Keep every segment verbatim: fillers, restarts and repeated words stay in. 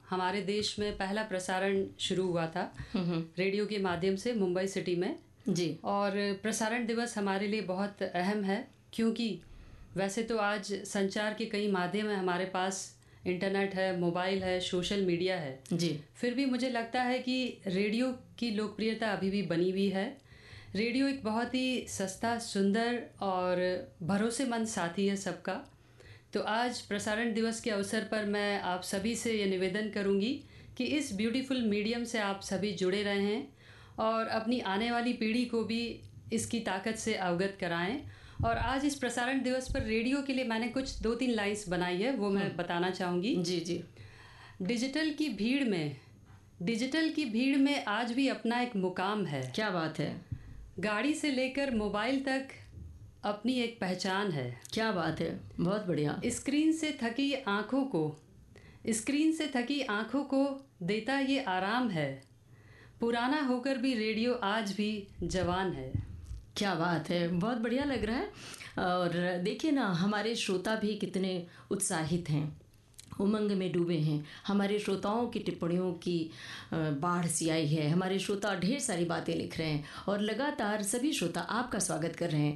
हमारे देश में पहला प्रसारण शुरू हुआ था रेडियो के माध्यम से मुंबई सिटी में जी। और प्रसारण दिवस हमारे लिए बहुत अहम है, क्योंकि वैसे तो आज संचार के कई माध्यम हैं हमारे पास, इंटरनेट है, मोबाइल है, सोशल मीडिया है जी। फिर भी मुझे लगता है कि रेडियो की लोकप्रियता अभी भी बनी हुई है। रेडियो एक बहुत ही सस्ता, सुंदर और भरोसेमंद साथी है सबका। तो आज प्रसारण दिवस के अवसर पर मैं आप सभी से ये निवेदन करूंगी कि इस ब्यूटीफुल मीडियम से आप सभी जुड़े रहें और अपनी आने वाली पीढ़ी को भी इसकी ताकत से अवगत कराएं। और आज इस प्रसारण दिवस पर रेडियो के लिए मैंने कुछ दो तीन लाइन्स बनाई है, वो मैं बताना चाहूँगी। जी जी। डिजिटल की भीड़ में डिजिटल की भीड़ में आज भी अपना एक मुकाम है। क्या बात है। गाड़ी से लेकर मोबाइल तक अपनी एक पहचान है। क्या बात है, बहुत बढ़िया। स्क्रीन से थकी आँखों को स्क्रीन से थकी आँखों को देता ये आराम है। पुराना होकर भी रेडियो आज भी जवान है। क्या बात है, बहुत बढ़िया लग रहा है। और देखिए ना, हमारे श्रोता भी कितने उत्साहित हैं, उमंग में डूबे हैं। हमारे श्रोताओं की टिप्पणियों की बाढ़ सी आई है। हमारे श्रोता ढेर सारी बातें लिख रहे हैं और लगातार सभी श्रोता आपका स्वागत कर रहे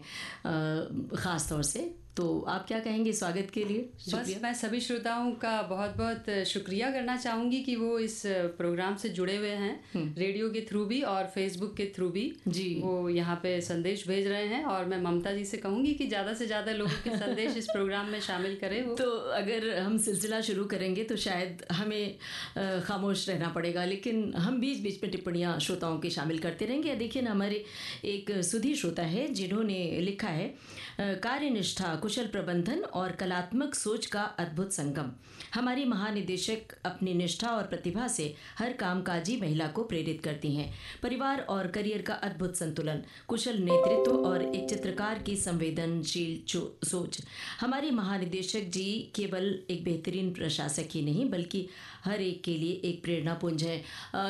हैं ख़ास तौर से। तो आप क्या कहेंगे स्वागत के लिए? बस मैं सभी श्रोताओं का बहुत बहुत शुक्रिया करना चाहूँगी कि वो इस प्रोग्राम से जुड़े हुए हैं, रेडियो के थ्रू भी और फेसबुक के थ्रू भी जी। वो यहाँ पे संदेश भेज रहे हैं। और मैं ममता जी से कहूँगी कि ज़्यादा से ज़्यादा लोगों के संदेश इस प्रोग्राम में शामिल करें। वो तो अगर हम सिलसिला शुरू करेंगे तो शायद हमें खामोश रहना पड़ेगा, लेकिन हम बीच बीच में टिप्पणियाँ श्रोताओं की शामिल करते रहेंगे। देखिए ना, हमारे एक सुधी श्रोता है जिन्होंने लिखा है, कार्यनिष्ठा, कुशल प्रबंधन और कलात्मक सोच का अद्भुत संगम। हमारी महानिदेशक अपनी निष्ठा और प्रतिभा से हर कामकाजी महिला को प्रेरित करती हैं। परिवार और करियर का अद्भुत संतुलन, कुशल नेतृत्व और एक चित्रकार की संवेदनशील सोच। हमारी महानिदेशक जी केवल एक बेहतरीन प्रशासक ही नहीं बल्कि हर एक के लिए एक प्रेरणा पुंज है।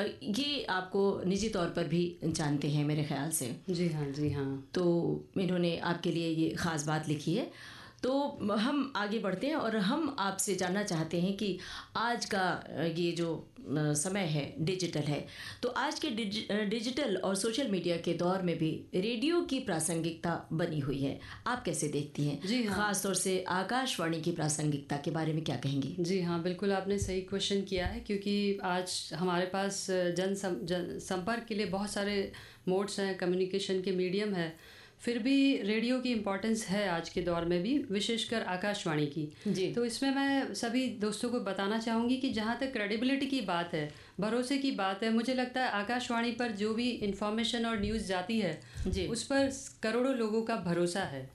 ये आपको निजी तौर पर भी जानते हैं मेरे ख्याल से। जी हाँ, जी हाँ। तो इन्होंने आपके लिए ये ख़ास बात लिखी है। तो हम आगे बढ़ते हैं और हम आपसे जानना चाहते हैं कि आज का ये जो समय है डिजिटल है, तो आज के डिजिटल और सोशल मीडिया के दौर में भी रेडियो की प्रासंगिकता बनी हुई है। आप कैसे देखती हैं? जी हाँ। ख़ास तौर से आकाशवाणी की प्रासंगिकता के बारे में क्या कहेंगी? जी हाँ, बिल्कुल आपने सही क्वेश्चन किया है, क्योंकि आज हमारे पास जन संपर्क के लिए बहुत सारे मोड्स हैं, कम्युनिकेशन के मीडियम है, फिर भी रेडियो की इम्पोर्टेंस है आज के दौर में भी, विशेषकर आकाशवाणी की। जी। तो इसमें मैं सभी दोस्तों को बताना चाहूँगी कि जहाँ तक क्रेडिबिलिटी की बात है, भरोसे की बात है, मुझे लगता है आकाशवाणी पर जो भी इंफॉर्मेशन और न्यूज़ जाती है जी। उस पर करोड़ों लोगों का भरोसा है।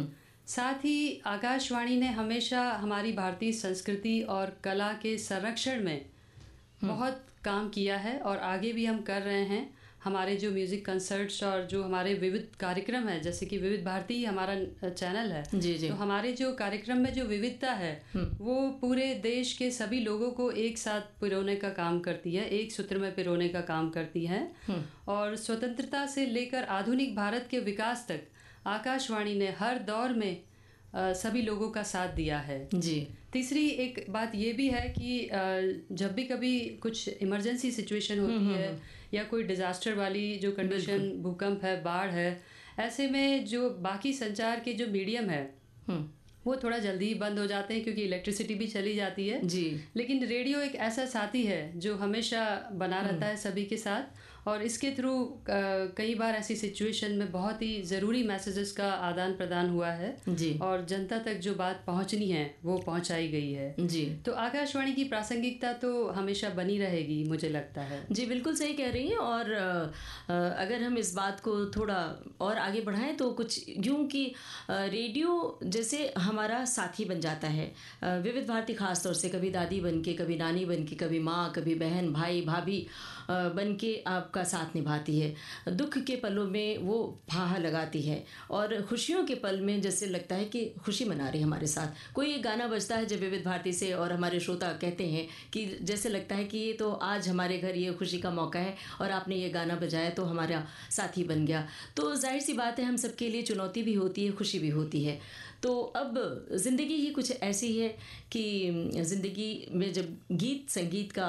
साथ ही आकाशवाणी ने हमेशा हमारी भारतीय संस्कृति और कला के संरक्षण में बहुत काम किया है और आगे भी हम कर रहे हैं। हमारे जो म्यूज़िक कंसर्ट्स और जो हमारे विविध कार्यक्रम है, जैसे कि विविध भारती हमारा चैनल है, जी जी। तो हमारे जो कार्यक्रम में जो विविधता है वो पूरे देश के सभी लोगों को एक साथ पिरोने का काम करती है, एक सूत्र में पिरोने का काम करती है। और स्वतंत्रता से लेकर आधुनिक भारत के विकास तक आकाशवाणी ने हर दौर में आ, सभी लोगों का साथ दिया है। जी। तीसरी एक बात ये भी है कि आ, जब भी कभी कुछ इमरजेंसी सिचुएशन होती है या कोई डिज़ास्टर वाली जो कंडीशन, भूकंप है, बाढ़ है, ऐसे में जो बाकी संचार के जो मीडियम है वो थोड़ा जल्दी ही बंद हो जाते हैं, क्योंकि इलेक्ट्रिसिटी भी चली जाती है। जी। लेकिन रेडियो एक ऐसा साथी है जो हमेशा बना रहता है सभी के साथ, और इसके थ्रू कई बार ऐसी सिचुएशन में बहुत ही ज़रूरी मैसेजेस का आदान प्रदान हुआ है जी। और जनता तक जो बात पहुंचनी है वो पहुंचाई गई है। जी। तो आकाशवाणी की प्रासंगिकता तो हमेशा बनी रहेगी, मुझे लगता है। जी, बिल्कुल सही कह रही हैं। और अगर हम इस बात को थोड़ा और आगे बढ़ाएं तो कुछ यूँ कि रेडियो जैसे हमारा साथी बन जाता है। विविध भारती खास तौर से कभी दादी बन के, कभी नानी बन के, कभी माँ, कभी बहन, भाई, भाभी बन के आपका साथ निभाती है। दुख के पलों में वो फाहा लगाती है और खुशियों के पल में जैसे लगता है कि खुशी मना रही है हमारे साथ। कोई एक गाना बजता है जब विविध भारती से और हमारे श्रोता कहते हैं कि जैसे लगता है कि ये तो आज हमारे घर ये खुशी का मौका है और आपने ये गाना बजाया तो हमारा साथी बन गया। तो जाहिर सी बात है हम सबके लिए चुनौती भी होती है, खुशी भी होती है। तो अब ज़िंदगी ही कुछ ऐसी है कि ज़िंदगी में जब गीत संगीत का